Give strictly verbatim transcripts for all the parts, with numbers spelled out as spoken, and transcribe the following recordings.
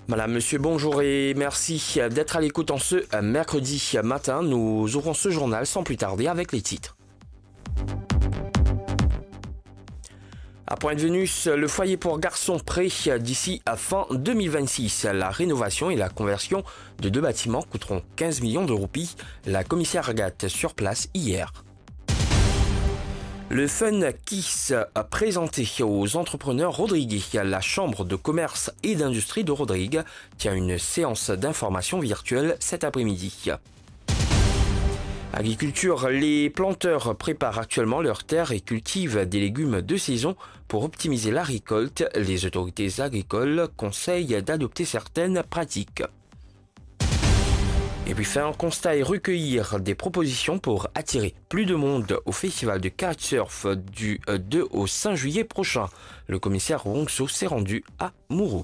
Madame, monsieur, bonjour et merci d'être à l'écoute en ce mercredi matin. Nous ouvrons ce journal sans plus tarder avec les titres. À Pointe-Vénus, le foyer pour garçons prêt d'ici à fin deux mille vingt-six. La rénovation et la conversion de deux bâtiments coûteront quinze millions de roupies. La commissaire Agathe sur place hier. Le Fun Kiss a présenté aux entrepreneurs Rodrigue. La Chambre de commerce et d'industrie de Rodrigue tient une séance d'information virtuelle cet après-midi. Agriculture, les planteurs préparent actuellement leurs terres et cultivent des légumes de saison pour optimiser la récolte. Les autorités agricoles conseillent d'adopter certaines pratiques. Et puis faire un constat et recueillir des propositions pour attirer plus de monde au festival de kitesurf du deux au cinq juillet prochain. Le commissaire Wongso s'est rendu à Mourouk.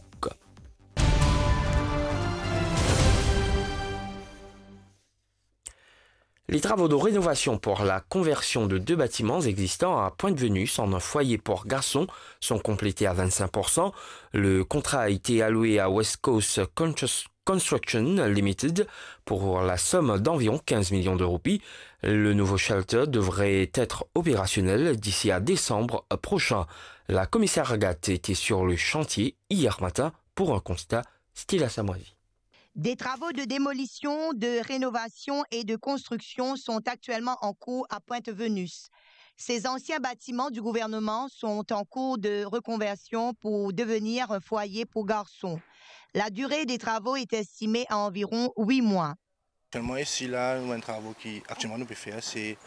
Les travaux de rénovation pour la conversion de deux bâtiments existants à Pointe-Vénus en un foyer pour garçons sont complétés à vingt-cinq pour cent. Le contrat a été alloué à West Coast Construction Limited pour la somme d'environ quinze millions de roupies. Le nouveau shelter devrait être opérationnel d'ici à décembre prochain. La commissaire Agathe était sur le chantier hier matin pour un constat style à Samoisie. Des travaux de démolition, de rénovation et de construction sont actuellement en cours à Pointe-Vénus. Ces anciens bâtiments du gouvernement sont en cours de reconversion pour devenir un foyer pour garçons. La durée des travaux est estimée à environ huit mois. Actuellement, ici, là, nous avons un travaux qui, actuellement, nous pouvons faire, c'est